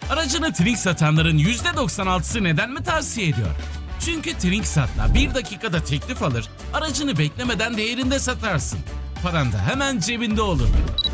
Aracını Trink satanların %96'sı neden mi tavsiye ediyor? Çünkü Trinksat'la 1 dakikada teklif alır, aracını beklemeden değerinde satarsın. Paran da hemen cebinde olur.